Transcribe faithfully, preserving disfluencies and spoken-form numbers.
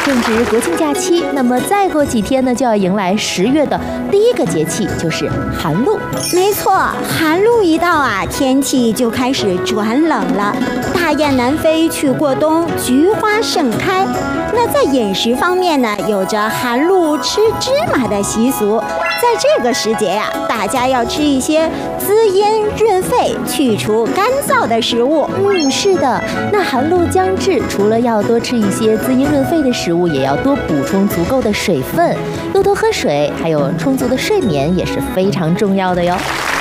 正值国庆假期，那么再过几天呢，就要迎来十月的第一个节气，就是寒露。 没错，寒露一到啊，天气就开始转冷了。大雁南飞去过冬，菊花盛开。那在饮食方面呢，有着寒露吃芝麻的习俗。在这个时节呀、啊，大家要吃一些滋阴润肺、去除干燥的食物。 嗯，是的。那寒露将至，除了要多吃一些滋阴润肺的食物，也要多补充足够的水分，多多喝水，还有充足的睡眠也是非常重要的哟。